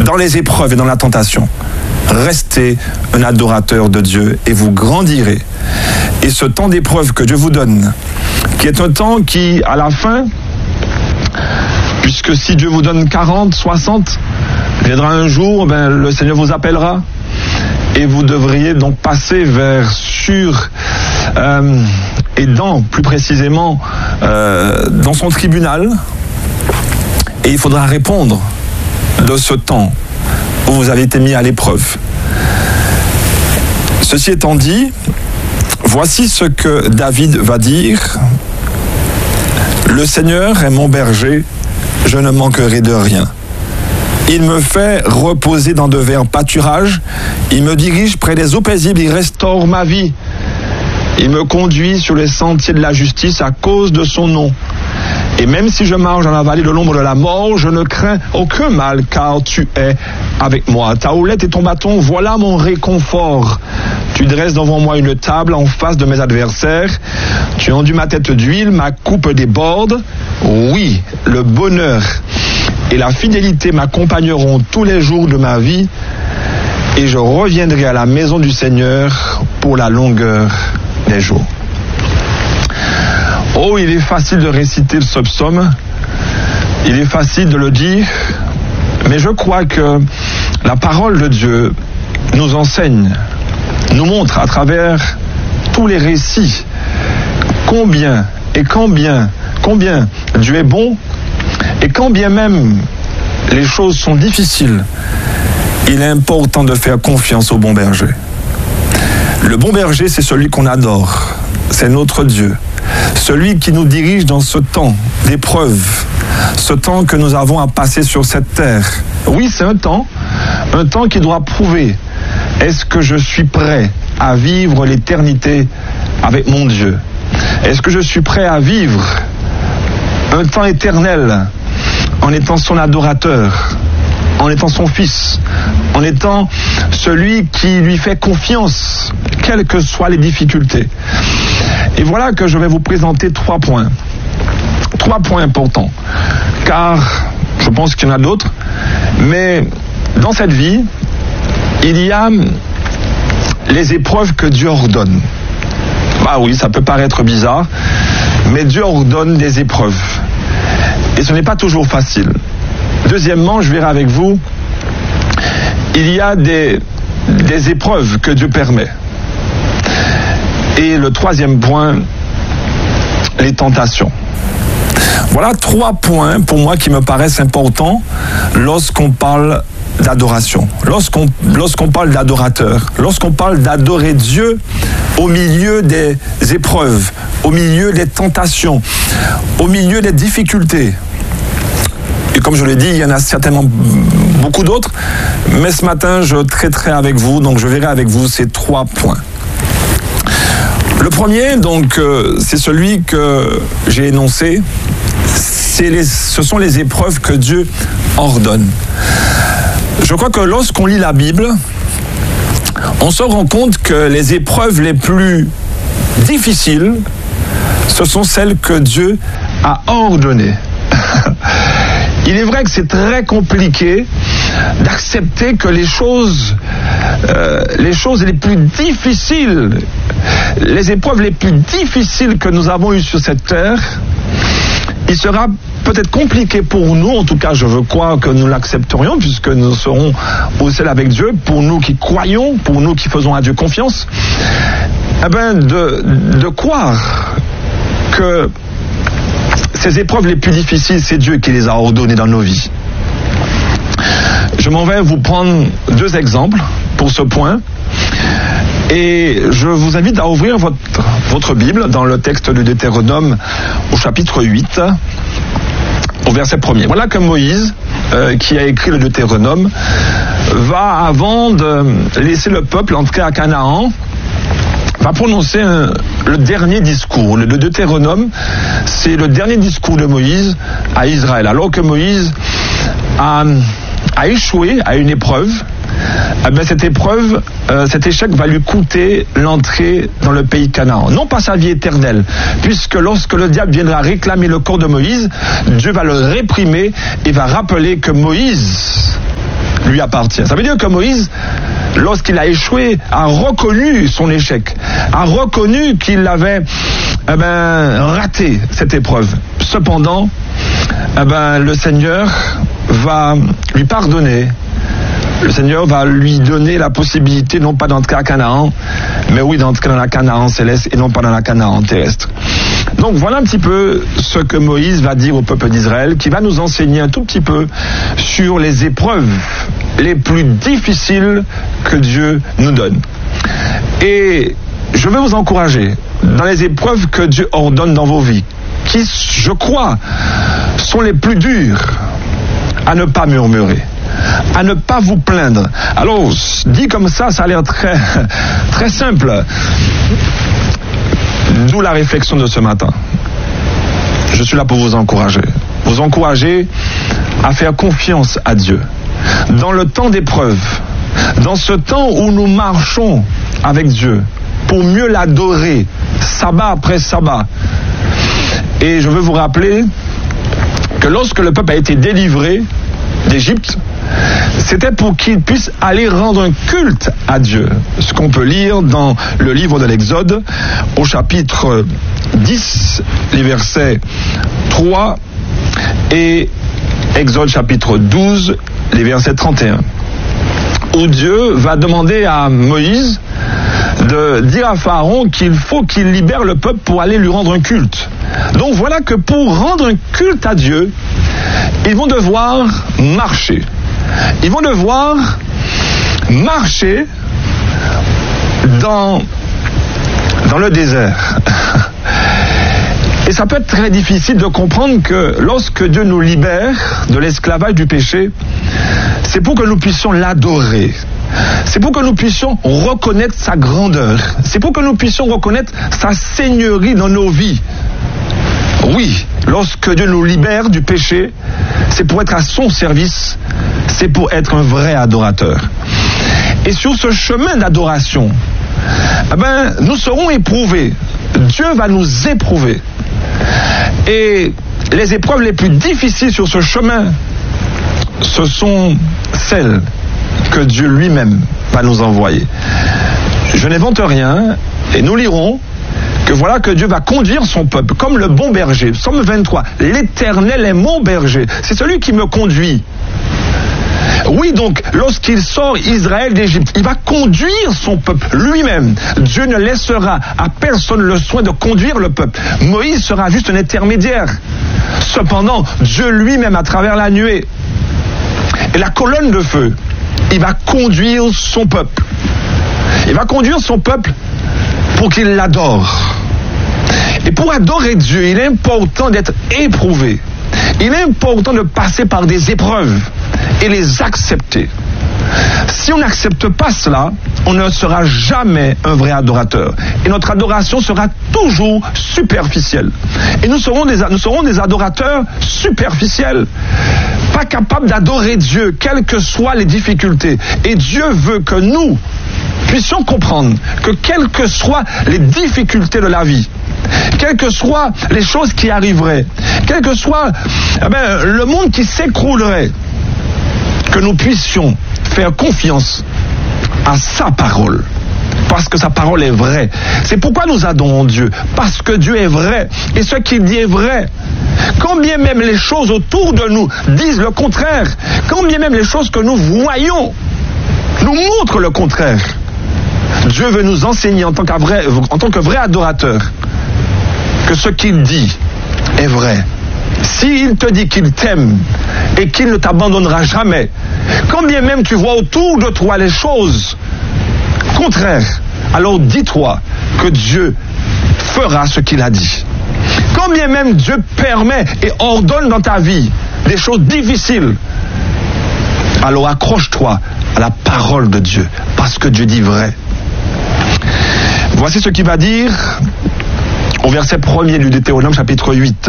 dans les épreuves et dans la tentation, restez un adorateur de Dieu et vous grandirez. Et ce temps d'épreuve que Dieu vous donne, qui est un temps qui, à la fin, puisque si Dieu vous donne 40, 60, viendra un jour, le Seigneur vous appellera et vous devriez donc passer vers plus précisément, dans son tribunal, et il faudra répondre de ce temps où vous avez été mis à l'épreuve. Ceci étant dit, voici ce que David va dire. Le Seigneur est mon berger, je ne manquerai de rien. Il me fait reposer dans de verts pâturages, il me dirige près des eaux paisibles, il restaure ma vie. Il me conduit sur les sentiers de la justice à cause de son nom. Et même si je marche dans la vallée de l'ombre de la mort, je ne crains aucun mal, car tu es avec moi. Ta houlette et ton bâton, voilà mon réconfort. Tu dresses devant moi une table en face de mes adversaires. Tu enduis ma tête d'huile, ma coupe déborde. Oui, le bonheur et la fidélité m'accompagneront tous les jours de ma vie, et je reviendrai à la maison du Seigneur pour la longueur des jours. Oh, il est facile de réciter ce psaume, il est facile de le dire, mais je crois que la parole de Dieu nous enseigne, nous montre à travers tous les récits combien Dieu est bon, et quand bien même les choses sont difficiles, il est important de faire confiance au bon berger. Le bon berger, c'est celui qu'on adore, c'est notre Dieu, celui qui nous dirige dans ce temps d'épreuve, ce temps que nous avons à passer sur cette terre. Oui, c'est un temps qui doit prouver, est-ce que je suis prêt à vivre l'éternité avec mon Dieu? Est-ce que je suis prêt à vivre un temps éternel en étant son adorateur, en étant son fils, en étant celui qui lui fait confiance, quelles que soient les difficultés? Et voilà que je vais vous présenter 3 points. 3 points importants, car je pense qu'il y en a d'autres, mais dans cette vie, il y a les épreuves que Dieu ordonne. Ah oui, ça peut paraître bizarre, mais Dieu ordonne des épreuves. Et ce n'est pas toujours facile. Deuxièmement, je verrai avec vous, il y a des épreuves que Dieu permet. Et le 3e point, les tentations. Voilà 3 points pour moi qui me paraissent importants lorsqu'on parle d'adoration, lorsqu'on parle d'adorateur, lorsqu'on parle d'adorer Dieu au milieu des épreuves, au milieu des tentations, au milieu des difficultés. Et comme je l'ai dit, il y en a certainement beaucoup d'autres, mais ce matin, je traiterai avec vous, donc je verrai avec vous ces 3 points. Le premier, donc, c'est celui que j'ai énoncé, ce sont les épreuves que Dieu ordonne. Je crois que lorsqu'on lit la Bible, on se rend compte que les épreuves les plus difficiles, ce sont celles que Dieu a ordonnées. Il est vrai que c'est très compliqué d'accepter que les choses les plus difficiles, les épreuves les plus difficiles que nous avons eues sur cette terre, il sera peut-être compliqué pour nous, en tout cas je veux croire que nous l'accepterions puisque nous serons au ciel avec Dieu, pour nous qui croyons, pour nous qui faisons à Dieu confiance, de croire que ces épreuves les plus difficiles, c'est Dieu qui les a ordonnées dans nos vies. Je m'en vais vous prendre 2 exemples pour ce point. Et je vous invite à ouvrir votre Bible dans le texte de Deutéronome au chapitre 8, au verset 1er. Voilà que Moïse, qui a écrit le Deutéronome, va, avant de laisser le peuple entrer à Canaan, va prononcer le dernier discours. Le Deutéronome, c'est le dernier discours de Moïse à Israël. Alors que Moïse a échoué à une épreuve, cette épreuve, cet échec va lui coûter l'entrée dans le pays de Canaan. Non pas sa vie éternelle, puisque lorsque le diable viendra réclamer le corps de Moïse, Dieu va le réprimer et va rappeler que Moïse lui appartient. Ça veut dire que Moïse, lorsqu'il a échoué, a reconnu son échec, a reconnu qu'il avait raté cette épreuve. Cependant, le Seigneur va lui pardonner. Le Seigneur va lui donner la possibilité, non pas d'entrer à Canaan, mais oui d'entrer dans la Canaan céleste et non pas dans la Canaan terrestre. Donc voilà un petit peu ce que Moïse va dire au peuple d'Israël, qui va nous enseigner un tout petit peu sur les épreuves les plus difficiles que Dieu nous donne. Et je veux vous encourager dans les épreuves que Dieu ordonne dans vos vies, qui, je crois, sont les plus dures, à ne pas murmurer, à ne pas vous plaindre. Alors, dit comme ça, ça a l'air très, très simple. D'où la réflexion de ce matin. Je suis là pour vous encourager à faire confiance à Dieu. Dans le temps d'épreuve, dans ce temps où nous marchons avec Dieu, pour mieux l'adorer, sabbat après sabbat. Et je veux vous rappeler que lorsque le peuple a été délivré d'Égypte, c'était pour qu'il puisse aller rendre un culte à Dieu. Ce qu'on peut lire dans le livre de l'Exode, au chapitre 10, les versets 3, et Exode chapitre 12, les versets 31, où Dieu va demander à Moïse de dire à Pharaon qu'il faut qu'il libère le peuple pour aller lui rendre un culte. Donc voilà que pour rendre un culte à Dieu, ils vont devoir marcher. Ils vont devoir marcher dans le désert. Et ça peut être très difficile de comprendre que lorsque Dieu nous libère de l'esclavage du péché, c'est pour que nous puissions l'adorer. C'est pour que nous puissions reconnaître sa grandeur. C'est pour que nous puissions reconnaître sa seigneurie dans nos vies. Oui, lorsque Dieu nous libère du péché, c'est pour être à son service, c'est pour être un vrai adorateur. Et sur ce chemin d'adoration, nous serons éprouvés. Dieu va nous éprouver. Et les épreuves les plus difficiles sur ce chemin, ce sont celles que Dieu lui-même va nous envoyer. Je n'invente rien, et nous lirons que voilà que Dieu va conduire son peuple comme le bon berger. Psaume 23, l'Éternel est mon berger, c'est celui qui me conduit. Oui, donc, lorsqu'il sort Israël d'Égypte, il va conduire son peuple lui-même. Dieu ne laissera à personne le soin de conduire le peuple. Moïse sera juste un intermédiaire. Cependant, Dieu lui-même, à travers la nuée et la colonne de feu, il va conduire son peuple. Il va conduire son peuple pour qu'il l'adore. Et pour adorer Dieu, il est important d'être éprouvé. Il est important de passer par des épreuves et les accepter. Si on n'accepte pas cela, on ne sera jamais un vrai adorateur. Et notre adoration sera toujours superficielle. Et nous serons des adorateurs superficiels, pas capables d'adorer Dieu, quelles que soient les difficultés. Et Dieu veut que nous puissions comprendre que quelles que soient les difficultés de la vie, quelles que soient les choses qui arriveraient, quel que soit le monde qui s'écroulerait, que nous puissions faire confiance à sa parole, parce que sa parole est vraie. C'est pourquoi nous adorons Dieu, parce que Dieu est vrai, et ce qu'il dit est vrai. Quand bien même les choses autour de nous disent le contraire, quand bien même les choses que nous voyons nous montrent le contraire, Dieu veut nous enseigner en tant que vrai adorateur que ce qu'il dit est vrai. S'il te dit qu'il t'aime et qu'il ne t'abandonnera jamais, quand bien même tu vois autour de toi les choses contraires, alors dis-toi que Dieu fera ce qu'il a dit. Quand bien même Dieu permet et ordonne dans ta vie des choses difficiles, alors accroche-toi à la parole de Dieu, parce que Dieu dit vrai. Voici ce qu'il va dire au verset 1er du Deutéronome chapitre 8.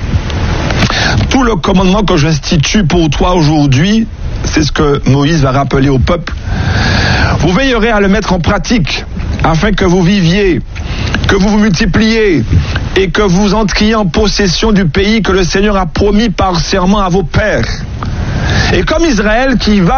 Tout le commandement que j'institue pour toi aujourd'hui, c'est ce que Moïse va rappeler au peuple. Vous veillerez à le mettre en pratique, afin que vous viviez, que vous vous multipliez et que vous entriez en possession du pays que le Seigneur a promis par serment à vos pères. Et comme Israël qui va